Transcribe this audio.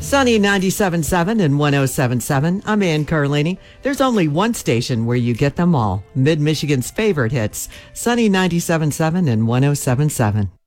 Sunny 97.7 and 107.7. I'm Ann Carlini. There's only one station where you get them all. Mid-Michigan's favorite hits. Sunny 97.7 and 107.7.